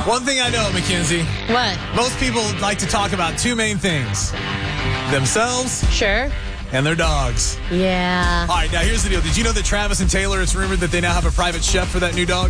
One thing I know, Mackenzie, What? most people like to talk about two main things. Themselves Sure. and their dogs. Yeah. All right, now here's the deal. Did you know that Travis and Taylor, it's rumored that they now have a private chef for that new dog?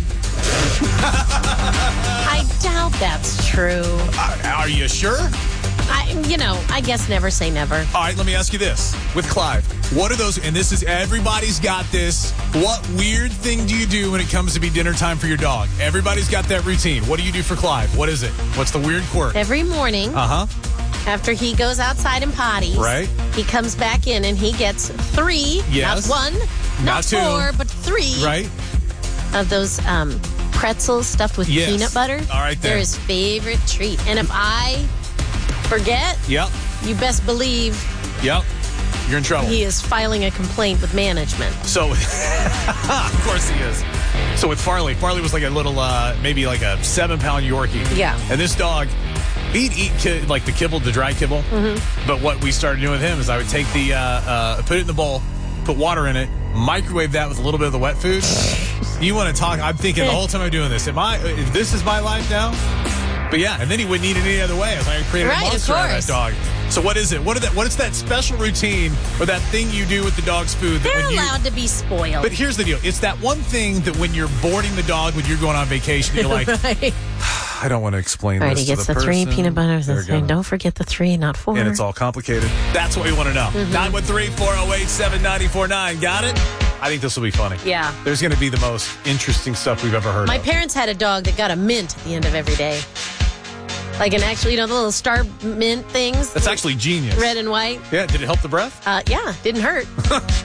I doubt that's true. Are you sure? I guess never say never. All right, let me ask you this. With Clive, what are those, and this is, everybody's got this, what weird thing do you do when it comes to be dinner time for your dog? Everybody's got that routine. What do you do for Clive? What is it? What's the weird quirk? Every morning, after he goes outside and potties, Right. he comes back in and he gets 3, Yes. not 1, not 2. 4, but 3 Right? of those pretzels stuffed with Yes. peanut butter. All right, then. They're his favorite treat. And if I forget, Yep. you best believe Yep. You're in trouble. he is filing a complaint with management. So, of course he is. So with Farley was like a little, maybe like a 7-pound Yorkie. Yeah. And this dog, he'd eat like the kibble, the dry kibble. Mm-hmm. But what we started doing with him is I would take the, put it in the bowl, put water in it, microwave that with a little bit of the wet food. You want to talk? I'm thinking the whole time I'm doing this. If this is my life now? But yeah, and then he wouldn't eat it any other way. I created a monster out of that dog. So what is it? What is that special routine or that thing you do with the dog's food? That They're allowed to be spoiled. But here's the deal. It's that one thing that when you're boarding the dog, when you're going on vacation, you're like, right. I don't want to explain All right, this he to gets the the 3 person. peanut butters. They're And gonna- don't forget the 3, not 4. And it's all complicated. That's what we want to know. 913-408-7949. Got it? I think this will be funny. Yeah. There's going to be the most interesting stuff we've ever heard My of. parents had a dog that got a mint at the end of every day. Like an actual, the little star mint things. That's actually genius. Red and white. Yeah, did it help the breath? Yeah, didn't hurt.